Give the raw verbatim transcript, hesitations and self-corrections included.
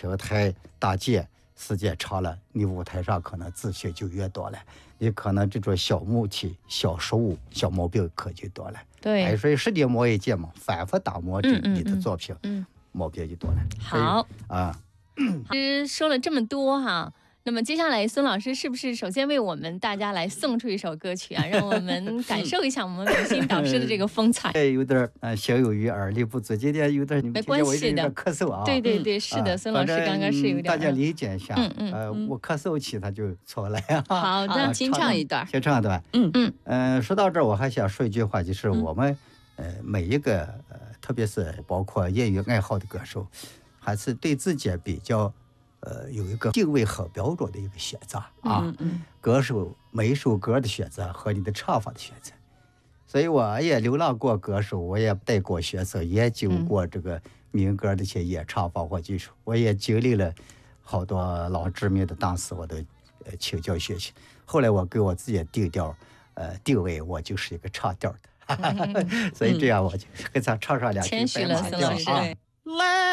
平台搭建时间长了，你舞台上可能自信就越多了，你可能这种小问题、小失误、小毛病可就多了。 对， 哎，所以十年磨一剑嘛，反复打磨着你的作品， 嗯， 毛病就多了。 好啊， 嗯，说了这么多哈。那么接下来，孙老师是不是首先为我们大家来送出一首歌曲啊，让我们感受一下我们明星导师的这个风采？ 哎，有点呃心有余而力不足，今天有点你们没关系的， 咳嗽啊。 对对对，是的，孙老师刚刚是有点， 大家理解一下。 嗯嗯， 呃，我咳嗽起他就错了。 好的， 先唱一段， 先唱一段。 嗯嗯嗯，说到这儿，我还想说一句话，就是我们呃每一个呃，特别是包括业余爱好的歌手，还是对自己比较。呃，有一个定位很标准的一个选择啊， 嗯嗯， 歌手每一首歌的选择和你的唱法的选择，所以我也流浪过歌手，我也带过学生，研究过这个民歌的一些演唱法或技术，我也经历了好多老知名的大师，我都呃请教学习。后来我给我自己定调，呃定位我就是一个唱调的，所以这样我就给他唱上两句谦虚了，孙老师。 来。